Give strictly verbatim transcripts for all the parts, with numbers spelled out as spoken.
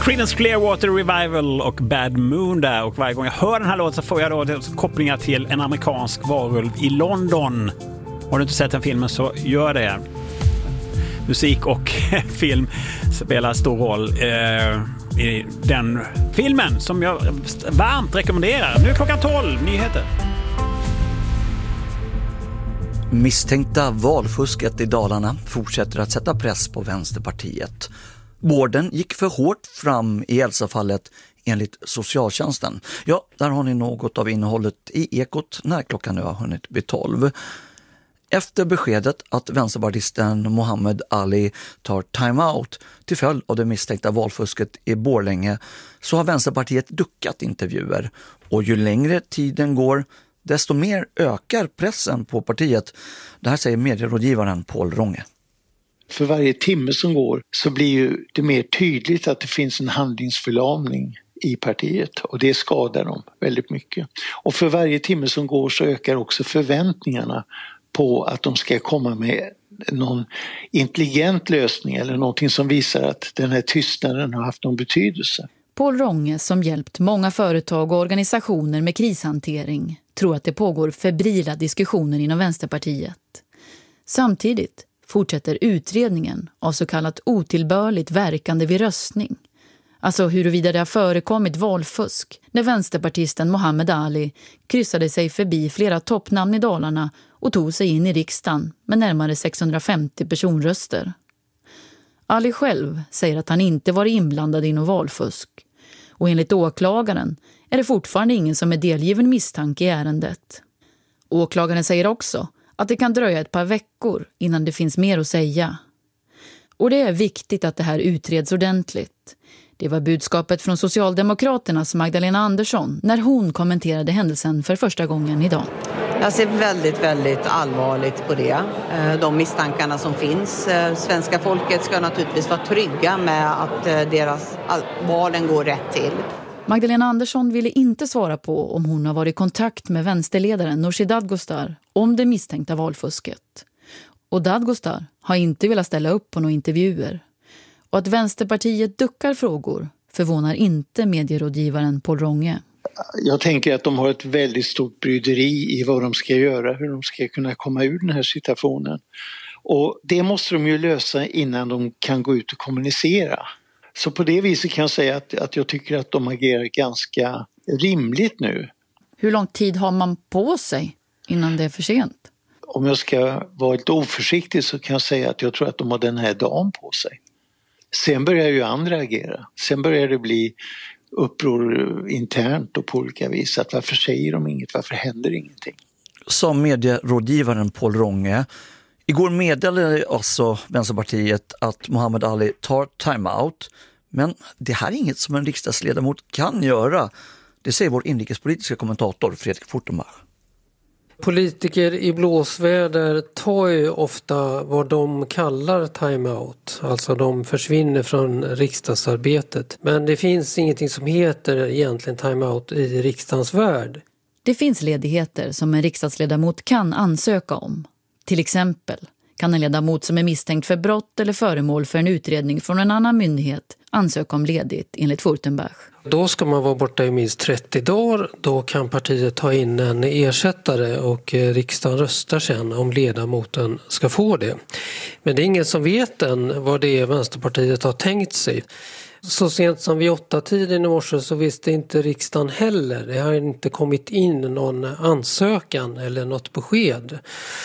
Creedence Clearwater Revival och Bad Moon där. Och varje gång jag hör den här låten så får jag då kopplingar till en amerikansk varulv i London. Har du inte sett den filmen så gör det. Musik och film spelar stor roll eh, i den filmen som jag varmt rekommenderar. Nu är klockan tolv, nyheter. Misstänkta valfusket i Dalarna fortsätter att sätta press på Vänsterpartiet. Vården gick för hårt fram i Elsa-fallet enligt socialtjänsten. Ja, där har ni något av innehållet i Ekot när klockan nu har hunnit bli tolv. Efter beskedet att vänsterpartisten Mohammed Ali tar time-out till följd av det misstänkta valfusket i Borlänge så har Vänsterpartiet duckat intervjuer. Och ju längre tiden går, desto mer ökar pressen på partiet. Det här säger medierådgivaren Paul Ronge. För varje timme som går så blir ju det mer tydligt att det finns en handlingsförlamning i partiet och det skadar dem väldigt mycket. Och för varje timme som går så ökar också förväntningarna på att de ska komma med någon intelligent lösning eller någonting som visar att den här tystnaden har haft någon betydelse. Paul Ronge, som hjälpt många företag och organisationer med krishantering, tror att det pågår febrila diskussioner inom Vänsterpartiet. Samtidigt fortsätter utredningen av så kallat otillbörligt verkande vid röstning. Alltså huruvida det har förekommit valfusk när vänsterpartisten Mohammed Ali kryssade sig förbi flera toppnamn i Dalarna och tog sig in i riksdagen med närmare sexhundrafemtio personröster. Ali själv säger att han inte var inblandad i någon valfusk. Och enligt åklagaren är det fortfarande ingen som är delgiven misstanke i ärendet. Åklagaren säger också att det kan dröja ett par veckor innan det finns mer att säga. Och det är viktigt att det här utreds ordentligt. Det var budskapet från Socialdemokraternas Magdalena Andersson när hon kommenterade händelsen för första gången idag. Jag ser väldigt, väldigt allvarligt på det. De misstankarna som finns. Svenska folket ska naturligtvis vara trygga med att deras valen går rätt till. Magdalena Andersson ville inte svara på om hon har varit i kontakt med vänsterledaren Nooshi Dadgostar om det misstänkta valfusket. Och Dadgostar har inte velat ställa upp på några intervjuer. Och att Vänsterpartiet duckar frågor förvånar inte medierådgivaren Paul Ronge. Jag tänker att de har ett väldigt stort bryderi i vad de ska göra, hur de ska kunna komma ur den här situationen. Och det måste de ju lösa innan de kan gå ut och kommunicera. Så på det viset kan jag säga att, att jag tycker att de agerar ganska rimligt nu. Hur lång tid har man på sig innan det är för sent? Om jag ska vara lite oförsiktig så kan jag säga att jag tror att de har den här dagen på sig. Sen börjar ju andra agera. Sen börjar det bli uppror internt och på olika vis. Att varför säger de inget? Varför händer ingenting? Som medierådgivaren Paul Ronge. Igår meddelade alltså Vänsterpartiet att Mohammed Ali tar time-out. Men det här är inget som en riksdagsledamot kan göra. Det säger vår inrikespolitiska kommentator Fredrik Fortenbach. Politiker i blåsväder tar ju ofta vad de kallar time-out. Alltså de försvinner från riksdagsarbetet. Men det finns ingenting som heter egentligen time-out i riksdagens värld. Det finns ledigheter som en riksdagsledamot kan ansöka om. Till exempel kan en ledamot som är misstänkt för brott eller föremål för en utredning från en annan myndighet ansöka om ledigt enligt Fortenbach. Då ska man vara borta i minst trettio dagar. Då kan partiet ta in en ersättare och riksdagen röstar sen om ledamoten ska få det. Men det är ingen som vet än vad det är Vänsterpartiet har tänkt sig. Så sent som vid åtta tiden i morse så visste inte riksdagen heller. Det har inte kommit in någon ansökan eller något besked.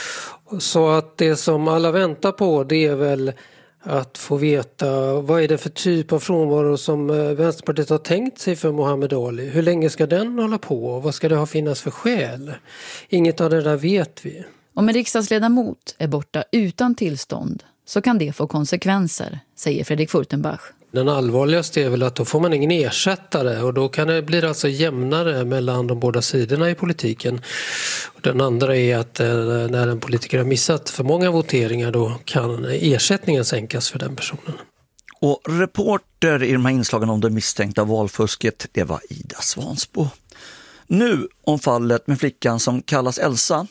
Så att det som alla väntar på det är väl att få veta vad är det för typ av frånvaro som Vänsterpartiet har tänkt sig för Mohammed Ali. Hur länge ska den hålla på och vad ska det ha finnas för skäl? Inget av det där vet vi. Om en riksdagsledamot är borta utan tillstånd så kan det få konsekvenser, säger Fredrik Fortenbach. Den allvarligaste är väl att då får man ingen ersättare och då kan det bli alltså jämnare mellan de båda sidorna i politiken. Den andra är att när en politiker har missat för många voteringar då kan ersättningen sänkas för den personen. Och reporter i de här inslagen om det misstänkta valfusket, det var Ida Svansbo. Nu om fallet med flickan som kallas Elsa